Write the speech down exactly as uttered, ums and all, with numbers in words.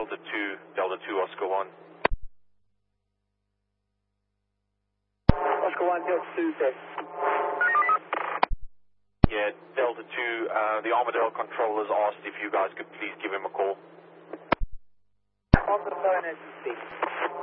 Delta two, Delta two, Oscar one. Oscar one, Delta two, test. Yeah, Delta two, uh, the Armadale controllers asked if you guys could please give him a call. On the phone as you speak.